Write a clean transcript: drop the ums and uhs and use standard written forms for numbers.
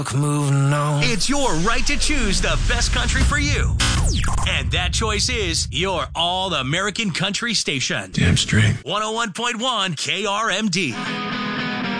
Moving on. It's your right to choose the best country for you. And that choice is your All-American Country Station. Damn straight. 101.1 KRMD.